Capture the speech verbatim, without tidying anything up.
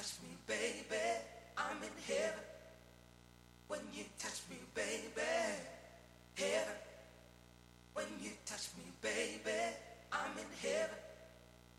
touch me, baby, I'm in heaven. When you touch me, baby, heaven. When you touch me, baby, I'm in heaven.